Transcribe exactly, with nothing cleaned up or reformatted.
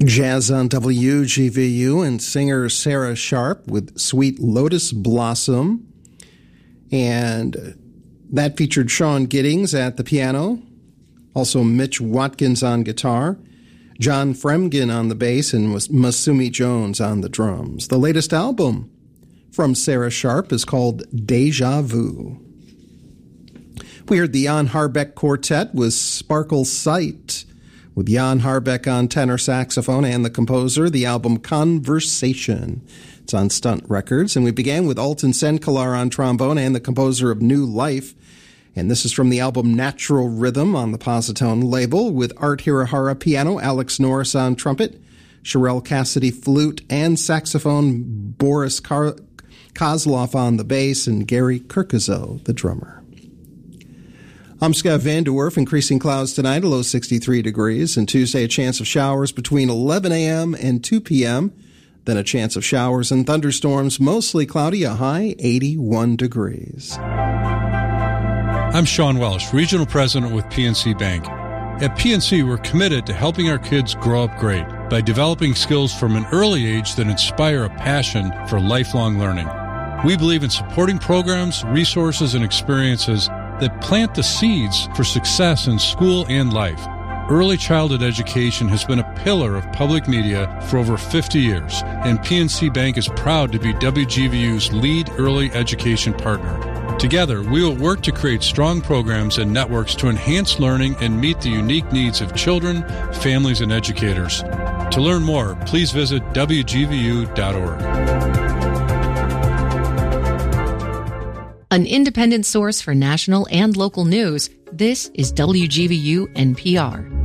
Jazz on W G V U and singer Sarah Sharp with Sweet Lotus Blossom. And that featured Sean Giddings at the piano, also Mitch Watkins on guitar, John Fremgen on the bass, and Masumi Jones on the drums. The latest album from Sarah Sharp is called Deja Vu. We heard the Jan Harbeck Quartet with Sparkle Sight, with Jan Harbeck on tenor saxophone and the composer, the album Conversation. It's on Stunt Records. And we began with Alton Senkelar on trombone and the composer of New Life. And this is from the album Natural Rhythm on the Positone label, with Art Hirahara piano, Alex Norris on trumpet, Sherelle Cassidy flute and saxophone, Boris Kar- Kozlov on the bass, and Gary Kirkazo, the drummer. I'm Scott Van Der Werf. Increasing clouds tonight, a low sixty-three degrees. And Tuesday, a chance of showers between eleven a.m. and two p.m. Then a chance of showers and thunderstorms, mostly cloudy, a high eighty-one degrees. I'm Sean Welsh, Regional President with P N C Bank. At P N C, we're committed to helping our kids grow up great by developing skills from an early age that inspire a passion for lifelong learning. We believe in supporting programs, resources, and experiences that plant the seeds for success in school and life. Early childhood education has been a pillar of public media for over fifty years, and P N C Bank is proud to be W G V U's lead early education partner. Together, we will work to create strong programs and networks to enhance learning and meet the unique needs of children, families, and educators. To learn more, please visit W G V U dot org. An independent source for national and local news, this is W G V U N P R.